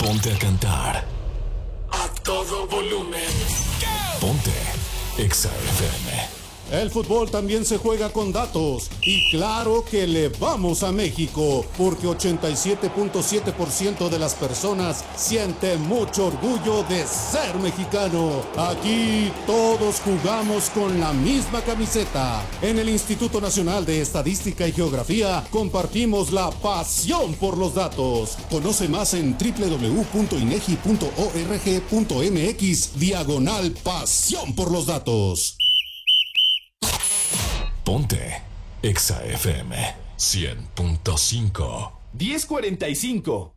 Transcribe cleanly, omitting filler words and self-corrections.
Ponte a cantar. A todo volumen. Ponte Exa FM. El fútbol también se juega con datos y claro que le vamos a México porque 87.7% de las personas siente mucho orgullo de ser mexicano. Aquí todos jugamos con la misma camiseta. En el Instituto Nacional de Estadística y Geografía compartimos la pasión por los datos. Conoce más en www.inegi.org.mx/pasión por los datos. Ponte Exa FM 100.5. 10:45.